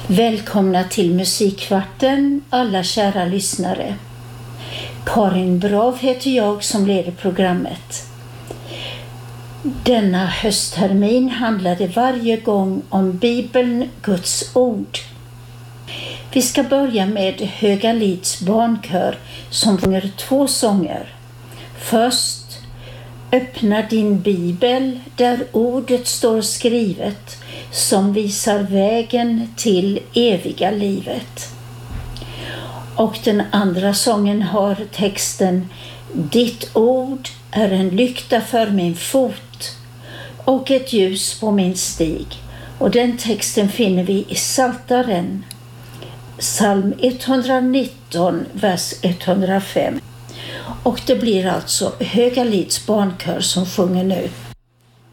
Välkomna till Musikkvarten, alla kära lyssnare. Karin Brav heter jag som leder programmet. Denna hösttermin handlar det varje gång om Bibeln, Guds ord. Vi ska börja med Högalids barnkör som sjunger 2 sånger. Först Öppna din bibel där ordet står skrivet som visar vägen till eviga livet. Och den andra sången har texten Ditt ord är en lykta för min fot och ett ljus på min stig. Och den texten finner vi i Psaltaren, psalm 119, vers 105. Och det blir alltså Högalids barnkör som sjunger nu.